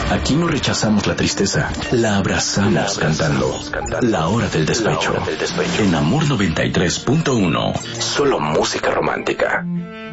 Aquí no rechazamos la tristeza, la abrazamos cantando. La hora del despecho. En Amor 93.1. Solo música romántica.